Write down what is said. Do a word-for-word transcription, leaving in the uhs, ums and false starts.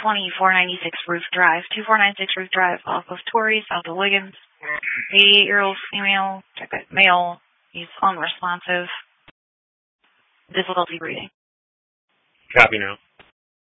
twenty, four ninety-six Roof Drive. two four nine six Roof Drive, off of Torrey, south of Wiggins. eighty-eight-year-old female, check it, male. He's unresponsive. Difficulty breathing. Copy now.